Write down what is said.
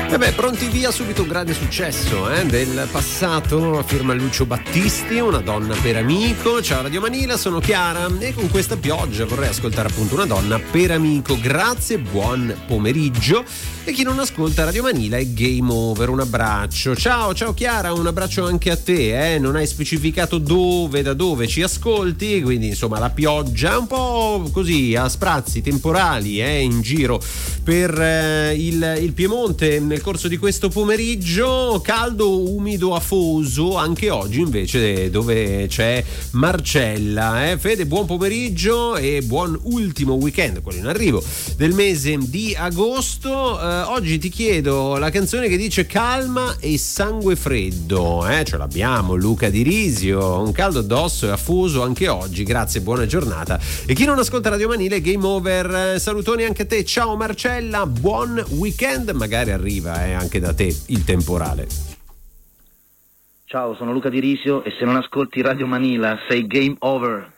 E beh, pronti via, subito un grande successo del passato, firma Lucio Battisti, Una donna per amico. Ciao Radio Manila, sono Chiara e con questa pioggia vorrei ascoltare appunto Una donna per amico. Grazie, buon pomeriggio. E chi non ascolta Radio Manila è game over, un abbraccio. Ciao Chiara, un abbraccio anche a te, non hai specificato da dove ci ascolti, quindi insomma la pioggia un po' così a sprazzi temporali in giro per il Piemonte nel corso di questo pomeriggio, caldo, umido, afoso anche oggi invece dove c'è Marcella. Fede, buon pomeriggio e buon ultimo weekend, quello in arrivo, del mese di agosto. Oggi ti chiedo la canzone che dice calma e sangue freddo, ce l'abbiamo, Luca Di Risio, un caldo addosso e afoso anche oggi, grazie, buona giornata. E chi non ascolta Radio Manile, game over, salutoni anche a te, ciao Marcella, buon weekend, magari arriva anche da te il temporale. Ciao, sono Luca Di Risio e se non ascolti Radio Manila sei game over.